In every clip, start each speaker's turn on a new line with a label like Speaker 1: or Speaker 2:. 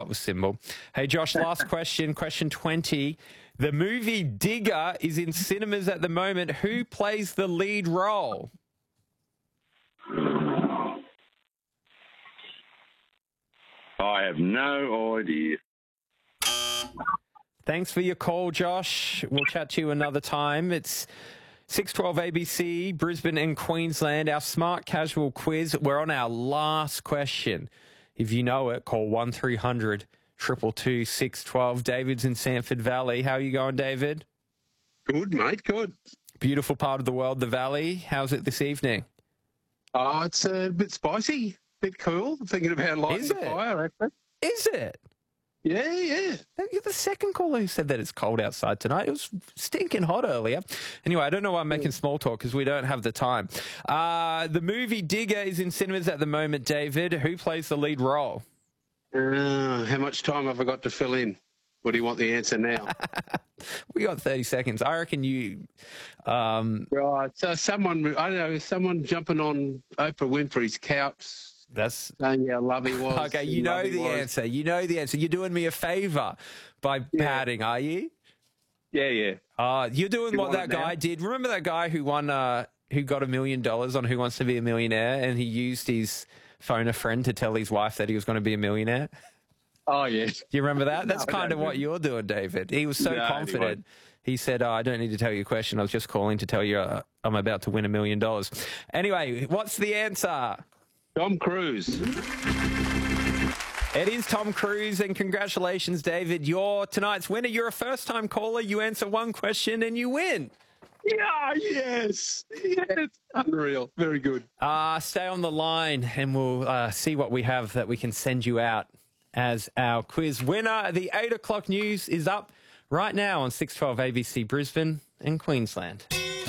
Speaker 1: was symbol. Hey, Josh, last question, question 20. The movie Digger is in cinemas at the moment. Who plays the lead role?
Speaker 2: I have no idea.
Speaker 1: Thanks for your call, Josh. We'll chat to you another time. It's 6:12 ABC, Brisbane and Queensland. Our smart casual quiz. We're on our last question. If you know it, call 1300 222 612. David's in Sanford Valley. How are you going, David?
Speaker 3: Good, mate, good.
Speaker 1: Beautiful part of the world, the Valley. How's it this evening?
Speaker 3: Oh, it's a bit spicy, a bit cool. I'm thinking about lighting the fire, actually.
Speaker 1: Is it?
Speaker 3: Yeah.
Speaker 1: You're the second caller who said that it's cold outside tonight. It was stinking hot earlier. Anyway, I don't know why I'm making small talk because we don't have the time. The movie Digger is in cinemas at the moment, David. Who plays the lead role?
Speaker 3: How much time have I got to fill in? What do you want the answer now?
Speaker 1: We got 30 seconds. I reckon you...
Speaker 3: Right, so someone jumping on Oprah Winfrey's couch...
Speaker 1: That's
Speaker 3: saying how lovely he was.
Speaker 1: Okay, you know the answer. You know the answer. You're doing me a favour by padding, are you?
Speaker 3: Yeah.
Speaker 1: You're doing what that guy did. Remember that guy who won, who got $1 million on Who Wants to Be a Millionaire, and he used his phone a friend to tell his wife that he was going to be a millionaire?
Speaker 3: Oh, yes.
Speaker 1: Do you remember that? That's kind of what you're doing, David. He was so confident. He said, I don't need to tell you a question. I was just calling to tell you I'm about to win $1 million. Anyway, what's the answer?
Speaker 3: Tom Cruise.
Speaker 1: It is Tom Cruise, and congratulations, David. You're tonight's winner. You're a first-time caller. You answer one question and you win.
Speaker 3: Yeah, yes. Unreal. Very good.
Speaker 1: Stay on the line and we'll see what we have that we can send you out as our quiz winner. The 8 o'clock news is up right now on 612 ABC Brisbane and Queensland.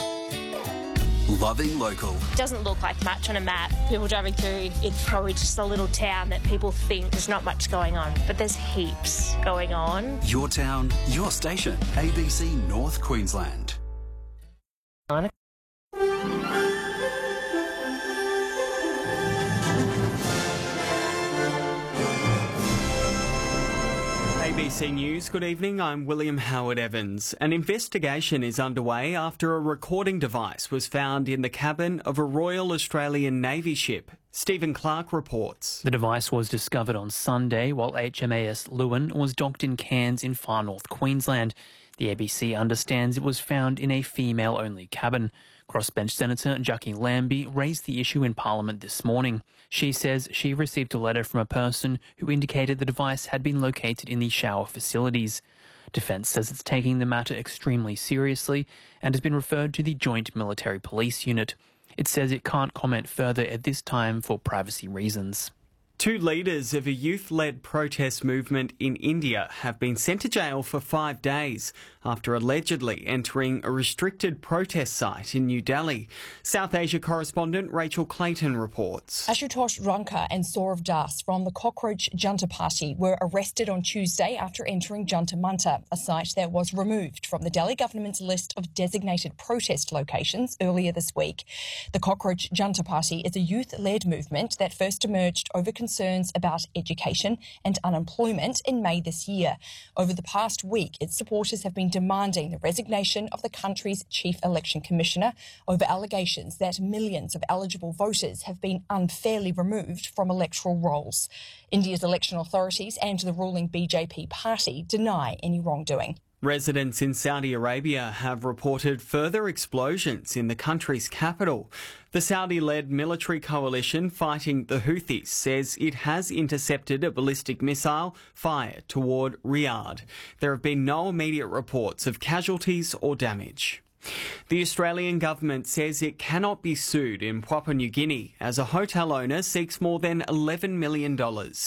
Speaker 4: Loving local.
Speaker 5: Doesn't look like much on a map. People driving through, it's probably just a little town that people think there's not much going on, but there's heaps going on.
Speaker 4: Your town, your station. ABC North Queensland.
Speaker 6: ABC News, good evening. I'm William Howard Evans. An investigation is underway after a recording device was found in the cabin of a Royal Australian Navy ship. Stephen Clark reports.
Speaker 7: The device was discovered on Sunday while HMAS Lewin was docked in Cairns in far north Queensland. The ABC understands it was found in a female-only cabin. Crossbench Senator Jackie Lambie raised the issue in Parliament this morning. She says she received a letter from a person who indicated the device had been located in the shower facilities. Defence says it's taking the matter extremely seriously and has been referred to the Joint Military Police Unit. It says it can't comment further at this time for privacy reasons.
Speaker 6: Two leaders of a youth-led protest movement in India have been sent to jail for 5 days after allegedly entering a restricted protest site in New Delhi. South Asia correspondent Rachel Clayton reports.
Speaker 8: Ashutosh Ranka and Saurav Das from the Cockroach Junta Party were arrested on Tuesday after entering Junta Manta, a site that was removed from the Delhi government's list of designated protest locations earlier this week. The Cockroach Junta Party is a youth-led movement that first emerged over concerns about education and unemployment in May this year. Over the past week, its supporters have been demanding the resignation of the country's chief election commissioner over allegations that millions of eligible voters have been unfairly removed from electoral rolls. India's election authorities and the ruling BJP party deny any wrongdoing.
Speaker 6: Residents in Saudi Arabia have reported further explosions in the country's capital. The Saudi-led military coalition fighting the Houthis says it has intercepted a ballistic missile fired toward Riyadh. There have been no immediate reports of casualties or damage. The Australian government says it cannot be sued in Papua New Guinea as a hotel owner seeks more than $11 million.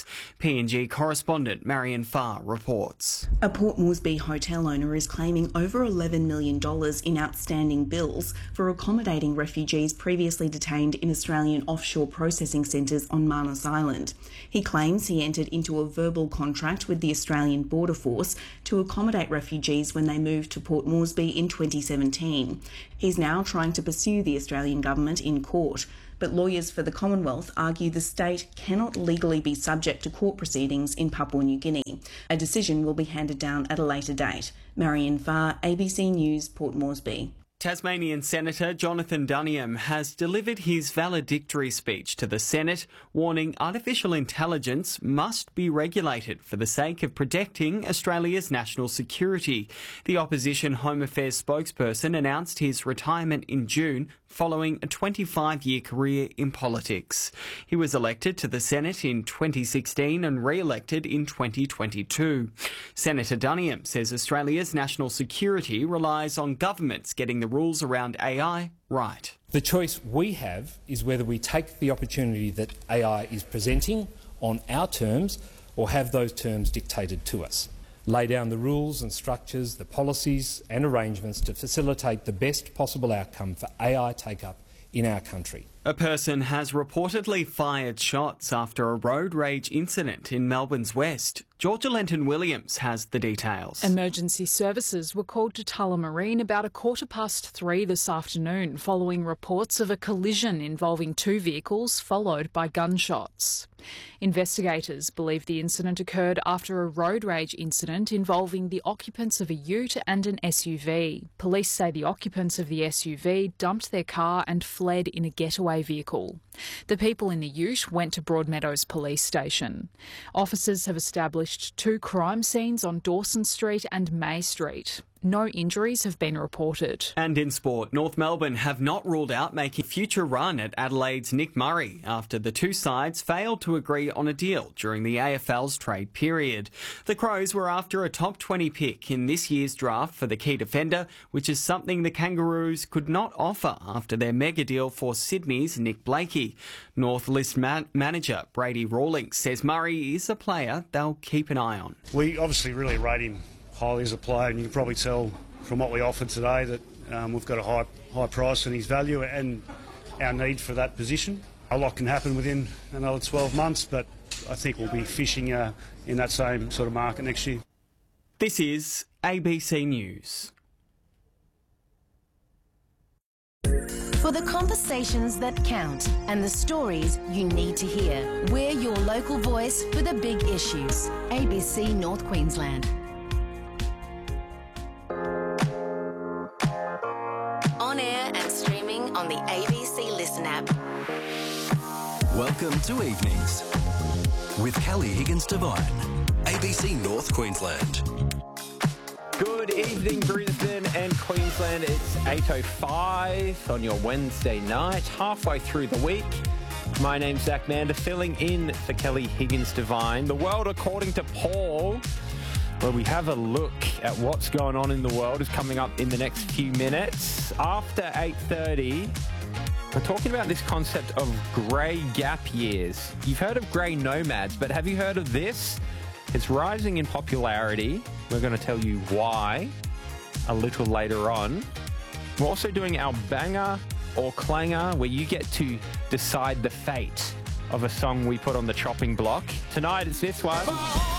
Speaker 6: PNG correspondent Marion Farr reports.
Speaker 9: A Port Moresby hotel owner is claiming over $11 million in outstanding bills for accommodating refugees previously detained in Australian offshore processing centres on Manus Island. He claims he entered into a verbal contract with the Australian Border Force to accommodate refugees when they moved to Port Moresby in 2017. 2018. He's now trying to pursue the Australian government in court, but lawyers for the Commonwealth argue the state cannot legally be subject to court proceedings in Papua New Guinea. A decision will be handed down at a later date. Marion Farr, ABC News, Port Moresby.
Speaker 6: Tasmanian Senator Jonathan Duniam has delivered his valedictory speech to the Senate, warning artificial intelligence must be regulated for the sake of protecting Australia's national security. The opposition Home Affairs spokesperson announced his retirement in June following a 25-year career in politics. He was elected to the Senate in 2016 and re-elected in 2022. Senator Duniam says Australia's national security relies on governments getting the rules around AI right.
Speaker 10: The choice we have is whether we take the opportunity that AI is presenting on our terms or have those terms dictated to us. Lay down the rules and structures, the policies and arrangements to facilitate the best possible outcome for AI take-up in our country.
Speaker 6: A person has reportedly fired shots after a road rage incident in Melbourne's west. Georgia Lenton-Williams has the details.
Speaker 11: Emergency services were called to Tullamarine about 3:15 this afternoon following reports of a collision involving two vehicles followed by gunshots. Investigators believe the incident occurred after a road rage incident involving the occupants of a ute and an SUV. Police say the occupants of the SUV dumped their car and fled in a getaway vehicle. The people in the ute went to Broadmeadows Police Station. Officers have established 2 crime scenes on Dawson Street and May Street. No injuries have been reported.
Speaker 6: And in sport, North Melbourne have not ruled out making a future run at Adelaide's Nick Murray after the two sides failed to agree on a deal during the AFL's trade period. The Crows were after a top 20 pick in this year's draft for the key defender, which is something the Kangaroos could not offer after their mega deal for Sydney's Nick Blakey. North List manager Brady Rawlings says Murray is a player they'll keep an eye on.
Speaker 12: We obviously really rate him highly as a player, and you can probably tell from what we offered today that we've got a high price on his value and our need for that position. A lot can happen within another 12 months, but I think we'll be fishing in that same sort of market next year.
Speaker 6: This is ABC News.
Speaker 13: For the conversations that count and the stories you need to hear, we're your local voice for the big issues. ABC North Queensland. On air and streaming on the ABC Listen app.
Speaker 4: Welcome to Evenings with Kelly Higgins-Devine, ABC North Queensland.
Speaker 1: Good evening, Brisbane and Queensland. It's 8:05 on your Wednesday night, halfway through the week. My name's Zach Mander, filling in for Kelly Higgins-Devine. The world according to Paul, where we have a look at what's going on in the world, is coming up in the next few minutes. After 8:30, we're talking about this concept of grey gap years. You've heard of grey nomads, but have you heard of this? It's rising in popularity. We're going to tell you why a little later on. We're also doing our banger or clanger, where you get to decide the fate of a song we put on the chopping block. Tonight it's this one.